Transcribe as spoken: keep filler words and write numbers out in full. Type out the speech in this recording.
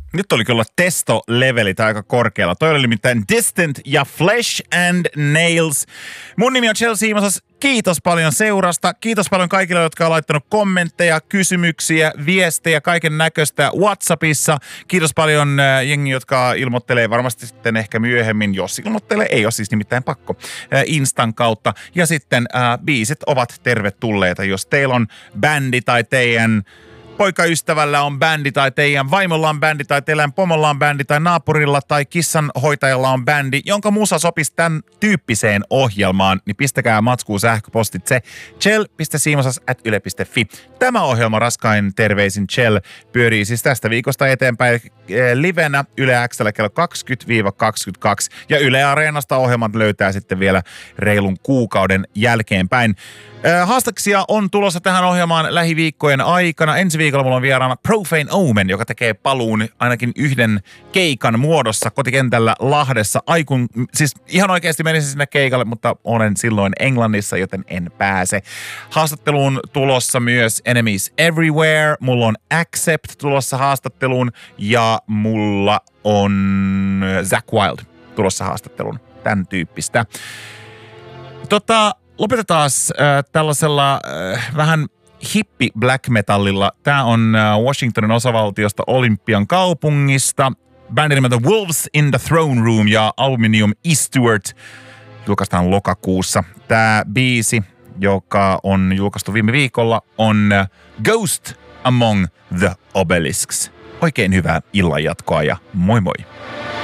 Nyt oli kyllä testo-levelit aika korkealla. Toi oli nimittäin Distant ja Flesh and Nails. Mun nimi on Chelsea Imosas. Kiitos paljon seurasta. Kiitos paljon kaikille, jotka on laittanut kommentteja, kysymyksiä, viestejä, kaiken näköistä WhatsAppissa. Kiitos paljon äh, jengi, jotka ilmoittelee varmasti sitten ehkä myöhemmin, jos ilmoittelee. Ei ole siis nimittäin pakko. Äh, Instan kautta. Ja sitten äh, biisit ovat tervetulleita. Jos teillä on bändi tai teidän poikaystävällä on bändi tai teidän vaimolla on bändi tai teidän pomolla on bändi tai naapurilla tai kissanhoitajalla on bändi, jonka musa sopisi tämän tyyppiseen ohjelmaan, niin pistäkää matskuun sähköpostitse chell piste siimosas ät yle piste fi. Tämä ohjelma raskain terveisin Chell pyörii siis tästä viikosta eteenpäin livenä Yle X:llä kello kaksikymmentä kaksikymmentäkaksi ja Yle Areenasta ohjelmat löytää sitten vielä reilun kuukauden jälkeenpäin. Haastaksia on tulossa tähän ohjelmaan lähiviikkojen aikana. Ensi viikolla mulla on vieraana Profane Omen, joka tekee paluun ainakin yhden keikan muodossa kotikentällä Lahdessa. Aikun, siis ihan oikeasti menisin sinne keikalle, mutta olen silloin Englannissa, joten en pääse. Haastatteluun tulossa myös Enemies Everywhere. Mulla on Accept tulossa haastatteluun ja mulla on Zakk Wylde tulossa haastatteluun. Tän tyyppistä. Tota... Lopetetaan äh, tällaisella äh, vähän hippi black metallilla. Tää on äh, Washingtonin osavaltiosta Olympian kaupungista. Bändi nimeltä Wolves in the Throne Room ja Aluminium Eastward julkaistaan lokakuussa. Tää biisi, joka on julkaistu viime viikolla, on äh, Ghost Among the Obelisks. Oikein hyvää illanjatkoa ja moi moi!